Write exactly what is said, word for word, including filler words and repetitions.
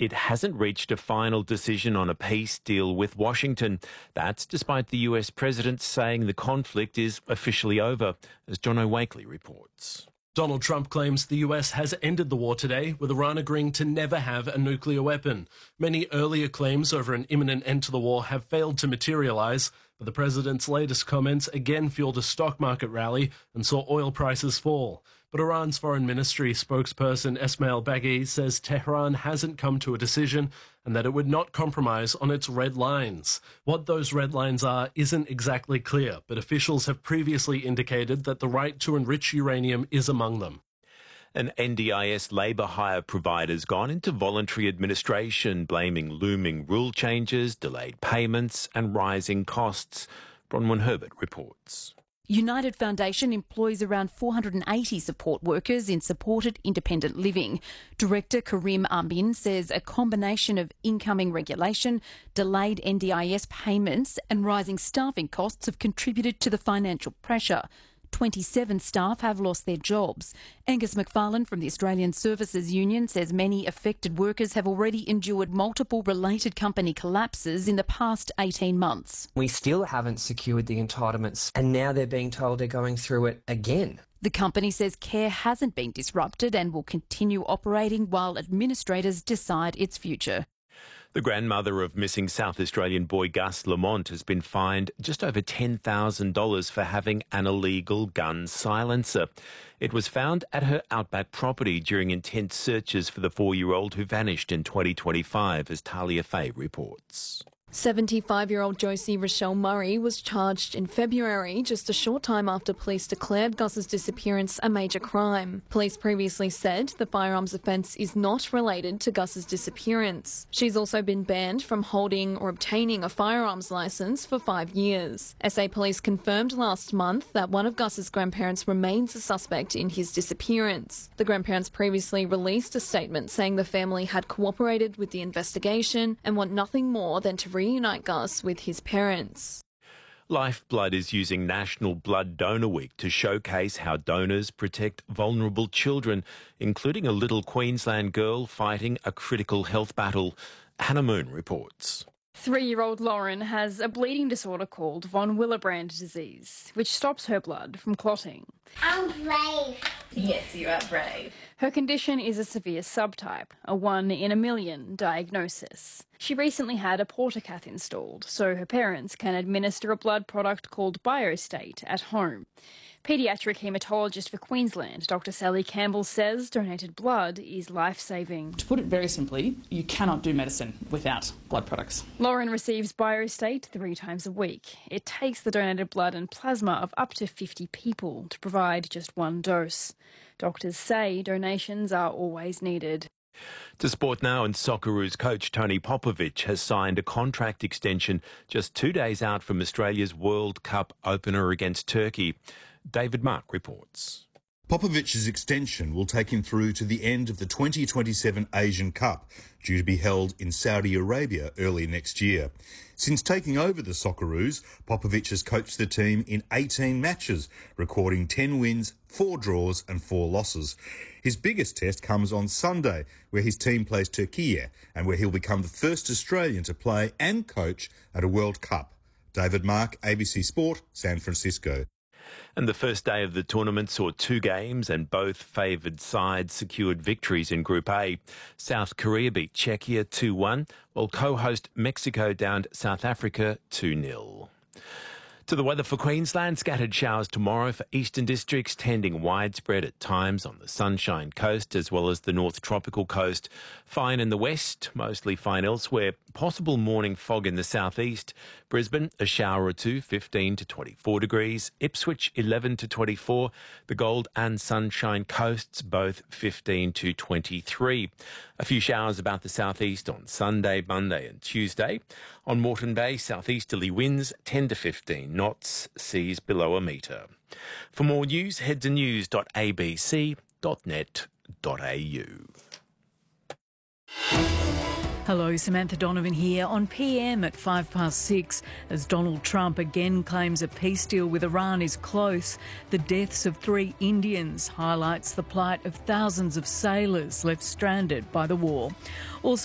it hasn't reached a final decision on a peace deal with Washington. That's despite the U S president saying the conflict is officially over, as Jono Wakely reports. Donald Trump claims the U S has ended the war today, with Iran agreeing to never have a nuclear weapon. Many earlier claims over an imminent end to the war have failed to materialise, but the president's latest comments again fueled a stock market rally and saw oil prices fall. But Iran's foreign ministry spokesperson Esmail Baghi says Tehran hasn't come to a decision and that it would not compromise on its red lines. What those red lines are isn't exactly clear, but officials have previously indicated that the right to enrich uranium is among them. An N D I S labour hire provider's gone into voluntary administration, blaming looming rule changes, delayed payments and rising costs. Bronwyn Herbert reports. United Foundation employs around four hundred eighty support workers in supported independent living. Director Karim Amin says a combination of incoming regulation, delayed N D I S payments and rising staffing costs have contributed to the financial pressure. twenty-seven staff have lost their jobs. Angus McFarlane from the Australian Services Union says many affected workers have already endured multiple related company collapses in the past eighteen months. We still haven't secured the entitlements, and now they're being told they're going through it again. The company says care hasn't been disrupted and will continue operating while administrators decide its future. The grandmother of missing South Australian boy Gus Lamont has been fined just over ten thousand dollars for having an illegal gun silencer. It was found at her outback property during intense searches for the four-year-old who vanished in twenty twenty-five, as Talia Fay reports. seventy-five-year-old Josie Rochelle Murray was charged in February, just a short time after police declared Gus's disappearance a major crime. Police previously said the firearms offence is not related to Gus's disappearance. She's also been banned from holding or obtaining a firearms licence for five years. S A Police confirmed last month that one of Gus's grandparents remains a suspect in his disappearance. The grandparents previously released a statement saying the family had cooperated with the investigation and want nothing more than to reunite Gus with his parents. Lifeblood is using National Blood Donor Week to showcase how donors protect vulnerable children, including a little Queensland girl fighting a critical health battle. Hannah Moon reports. Three-year-old Lauren has a bleeding disorder called von Willebrand disease, which stops her blood from clotting. I'm brave. Yes, you are brave. Her condition is a severe subtype, a one in a million diagnosis. She recently had a portacath installed, so her parents can administer a blood product called Biostate at home. Paediatric haematologist for Queensland, Doctor Sally Campbell, says donated blood is life-saving. To put it very simply, you cannot do medicine without blood products. Lauren receives Biostate three times a week. It takes the donated blood and plasma of up to fifty people to provide just one dose. Doctors say donations are always needed. To sport now, and Socceroos coach Tony Popovic has signed a contract extension just two days out from Australia's World Cup opener against Turkey. David Mark reports. Popovic's extension will take him through to the end of the twenty twenty-seven Asian Cup, due to be held in Saudi Arabia early next year. Since taking over the Socceroos, Popovic has coached the team in eighteen matches, recording ten wins, four draws and four losses. His biggest test comes on Sunday, where his team plays Turkey, and where he'll become the first Australian to play and coach at a World Cup. David Mark, A B C Sport, San Francisco. And the first day of the tournament saw two games and both favoured sides secured victories in Group A. South Korea beat Czechia two one, while co-host Mexico downed South Africa two nil. To the weather for Queensland, scattered showers tomorrow for eastern districts, tending widespread at times on the Sunshine Coast as well as the North Tropical Coast. Fine in the west, mostly fine elsewhere. Possible morning fog in the southeast. Brisbane, a shower or two, fifteen to twenty-four degrees. Ipswich, eleven to twenty-four. The Gold and Sunshine Coasts, both fifteen to twenty-three. A few showers about the southeast on Sunday, Monday and Tuesday. On Moreton Bay, southeasterly winds ten to fifteen knots, seas below a metre. For more news, head to news dot a b c dot net dot a u. Hello, Samantha Donovan here on P M at five past six. As Donald Trump again claims a peace deal with Iran is close, the deaths of three Indians highlights the plight of thousands of sailors left stranded by the war. Also